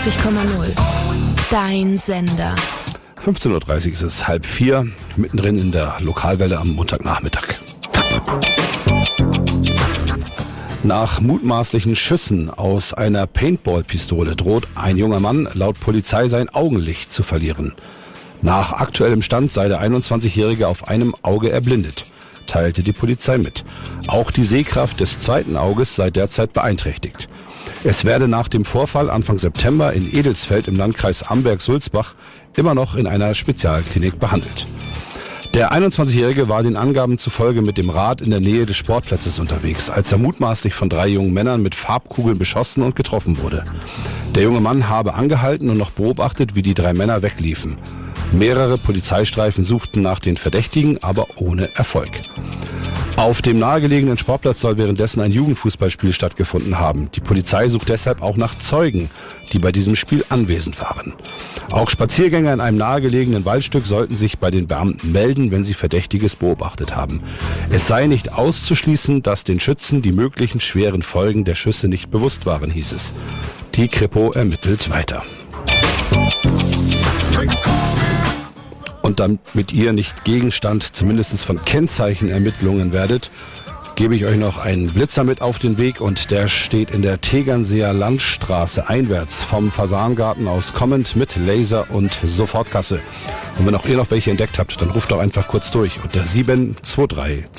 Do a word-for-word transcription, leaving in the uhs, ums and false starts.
neunundneunzig Komma null. Dein Sender. fünfzehn Uhr dreißig ist es, halb vier, mittendrin in der Lokalwelle am Montagnachmittag. Nach mutmaßlichen Schüssen aus einer Paintball-Pistole droht ein junger Mann laut Polizei sein Augenlicht zu verlieren. Nach aktuellem Stand sei der einundzwanzigjährige auf einem Auge erblindet, teilte die Polizei mit. Auch die Sehkraft des zweiten Auges sei derzeit beeinträchtigt. Es werde nach dem Vorfall Anfang September in Edelsfeld im Landkreis Amberg-Sulzbach immer noch in einer Spezialklinik behandelt. Der einundzwanzigjährige war den Angaben zufolge mit dem Rad in der Nähe des Sportplatzes unterwegs, als er mutmaßlich von drei jungen Männern mit Farbkugeln beschossen und getroffen wurde. Der junge Mann habe angehalten und noch beobachtet, wie die drei Männer wegliefen. Mehrere Polizeistreifen suchten nach den Verdächtigen, aber ohne Erfolg. Auf dem nahegelegenen Sportplatz soll währenddessen ein Jugendfußballspiel stattgefunden haben. Die Polizei sucht deshalb auch nach Zeugen, die bei diesem Spiel anwesend waren. Auch Spaziergänger in einem nahegelegenen Waldstück sollten sich bei den Beamten melden, wenn sie Verdächtiges beobachtet haben. Es sei nicht auszuschließen, dass den Schützen die möglichen schweren Folgen der Schüsse nicht bewusst waren, hieß es. Die Kripo ermittelt weiter. Und damit ihr nicht Gegenstand zumindest von Kennzeichenermittlungen werdet, gebe ich euch noch einen Blitzer mit auf den Weg und der steht in der Tegernseer Landstraße einwärts vom Fasangarten aus kommend mit Laser und Sofortkasse. Und wenn auch ihr noch welche entdeckt habt, dann ruft doch einfach kurz durch unter sieben zwei drei